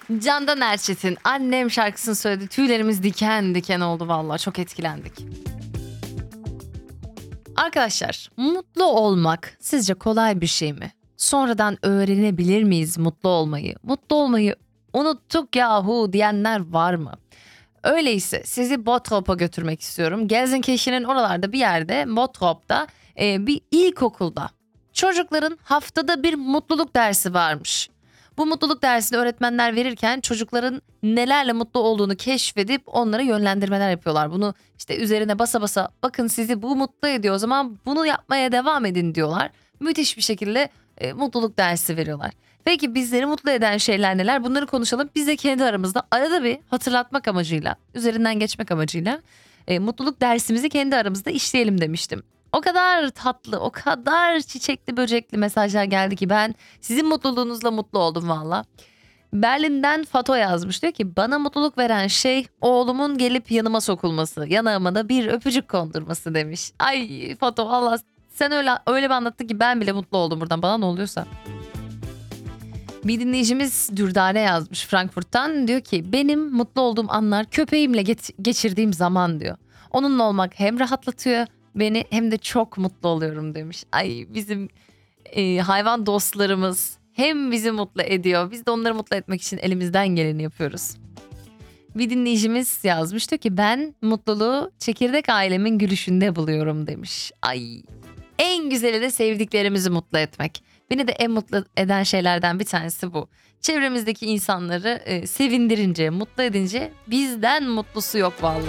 Candan Erçetin annem şarkısını söyledi. Tüylerimiz diken diken oldu vallahi, çok etkilendik. Arkadaşlar, mutlu olmak sizce kolay bir şey mi? Sonradan öğrenebilir miyiz mutlu olmayı? Mutlu olmayı unuttuk yahu diyenler var mı? Öyleyse sizi Botrop'a götürmek istiyorum. Gelsenkirchen'in oralarda bir yerde, Botrop'ta bir ilkokulda çocukların haftada bir mutluluk dersi varmış. Bu mutluluk dersini öğretmenler verirken çocukların nelerle mutlu olduğunu keşfedip onlara yönlendirmeler yapıyorlar. Bunu işte üzerine basa basa, bakın sizi bu mutlu ediyor, o zaman bunu yapmaya devam edin diyorlar. Müthiş bir şekilde mutluluk dersi veriyorlar. Peki bizleri mutlu eden şeyler neler? Bunları konuşalım. Biz de kendi aramızda arada bir hatırlatmak amacıyla, üzerinden geçmek amacıyla mutluluk dersimizi kendi aramızda işleyelim demiştim. O kadar tatlı, o kadar çiçekli böcekli mesajlar geldi ki ben sizin mutluluğunuzla mutlu oldum valla. Berlin'den Fato yazmış, diyor ki bana mutluluk veren şey oğlumun gelip yanıma sokulması, yanağıma da bir öpücük kondurması demiş. Ay Fato, valla sen öyle bir anlattın ki ben bile mutlu oldum buradan, bana ne oluyorsa. Bir dinleyicimiz Dürdane yazmış Frankfurt'tan, diyor ki benim mutlu olduğum anlar köpeğimle geçirdiğim zaman diyor. Onunla olmak hem rahatlatıyor beni hem de çok mutlu oluyorum demiş. Ay bizim hayvan dostlarımız hem bizi mutlu ediyor, biz de onları mutlu etmek için elimizden geleni yapıyoruz. Bir dinleyicimiz yazmış, diyor ki ben mutluluğu çekirdek ailemin gülüşünde buluyorum demiş. Ay, en güzeli de sevdiklerimizi mutlu etmek. Beni de en mutlu eden şeylerden bir tanesi bu. Çevremizdeki insanları sevindirince, mutlu edince bizden mutlusu yok vallahi.